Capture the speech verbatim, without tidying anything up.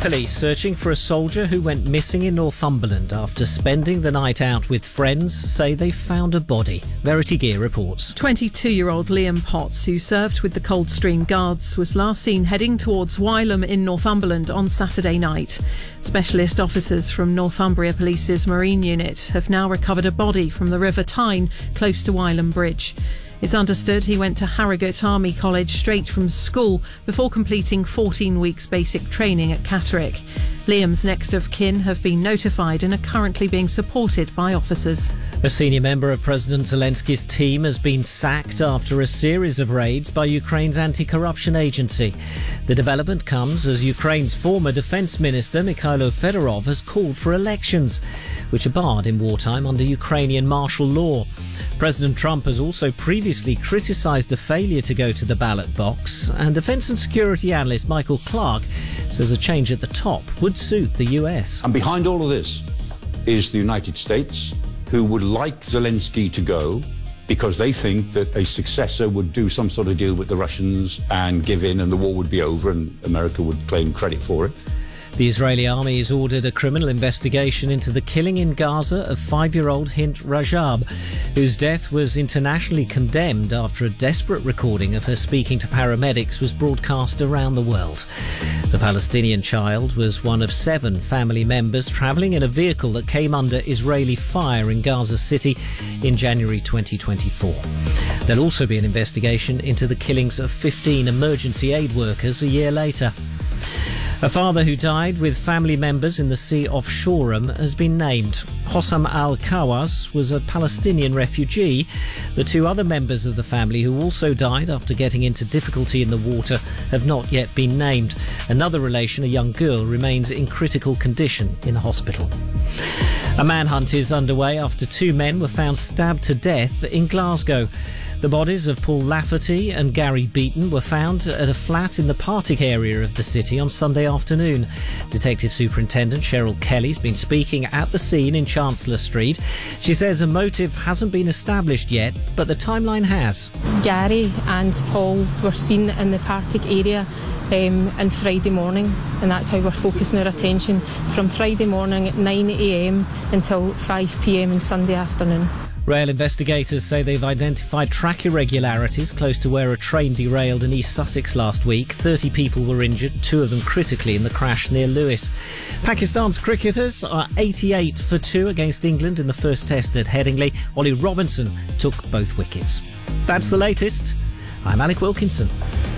Police searching for a soldier who went missing in Northumberland after spending the night out with friends say they found a body. Verity Gear reports. twenty-two-year-old Liam Potts, who served with the Coldstream Guards, was last seen heading towards Wylam in Northumberland on Saturday night. Specialist officers from Northumbria Police's Marine Unit have now recovered a body from the River Tyne close to Wylam Bridge. It's understood he went to Harrogate Army College straight from school before completing fourteen weeks basic training at Catterick. Liam's next of kin have been notified and are currently being supported by officers. A senior member of President Zelensky's team has been sacked after a series of raids by Ukraine's anti-corruption agency. The development comes as Ukraine's former defence minister Mikhailo Fedorov has called for elections, which are barred in wartime under Ukrainian martial law. President Trump has also previously criticised a failure to go to the ballot box, and defence and security analyst Michael Clark says a change at the top would suit the U S. And behind all of this is the United States, who would like Zelensky to go because they think that a successor would do some sort of deal with the Russians and give in and the war would be over and America would claim credit for it. The Israeli army has ordered a criminal investigation into the killing in Gaza of five-year-old Hint Rajab, whose death was internationally condemned after a desperate recording of her speaking to paramedics was broadcast around the world. The Palestinian child was one of seven family members travelling in a vehicle that came under Israeli fire in Gaza City in January twenty twenty-four. There'll also be an investigation into the killings of fifteen emergency aid workers a year later. A father who died with family members in the sea off Shoreham has been named. Hossam al-Kawas was a Palestinian refugee. The two other members of the family who also died after getting into difficulty in the water have not yet been named. Another relation, a young girl, remains in critical condition in hospital. A manhunt is underway after two men were found stabbed to death in Glasgow. The bodies of Paul Lafferty and Gary Beaton were found at a flat in the Partick area of the city on Sunday afternoon. Detective Superintendent Cheryl Kelly's been speaking at the scene in Chancellor Street. She says a motive hasn't been established yet, but the timeline has. Gary and Paul were seen in the Partick area Um, on Friday morning, and that's how we're focusing our attention from Friday morning at nine a m until five p m on Sunday afternoon. Rail investigators say they've identified track irregularities close to where a train derailed in East Sussex last week. thirty people were injured, two of them critically in the crash near Lewis. Pakistan's cricketers are eighty-eight for two against England in the first test at Headingley. Ollie Robinson took both wickets. That's the latest. I'm Alec Wilkinson.